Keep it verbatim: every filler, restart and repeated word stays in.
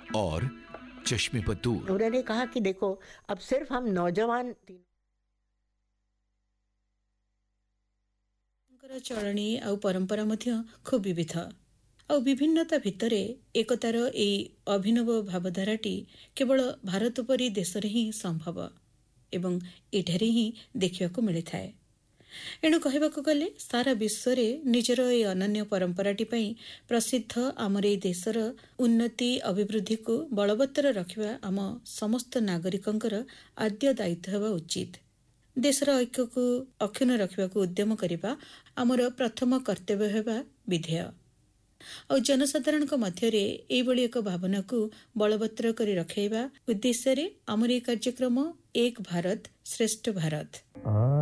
और चश्मे पर दूर। उन्होंने कहा कि देखो अब सिर्फ हम नौजवान चलणी आ परंपरा मध्य खूब विविध आ विभिन्नता भितरे एकतार ए अभिनव भावधाराटी केवल भारत परी देश ही संभव एवं एठारे ही देखा मिली था। एणु कहवाक गले सारा विश्व में निजर ए अनन्य परंपराटी पई प्रसिद्ध आमर ए देशर उन्नति अभिवृद्धि को बलवत्तर रखिबा आम समस्त नागरिकंकर आद्य दायित्व हेबा उचित। देशर ऐक्य को अक्षुण्ण रखा उद्यम करने आमर प्रथम कर्तव्य हेबा विधेय और जनसाधारण मध्य एक भावना को बलवत्तर कर रखा उद्देश्य आमर कार्यक्रम एक भारत श्रेष्ठ भारत।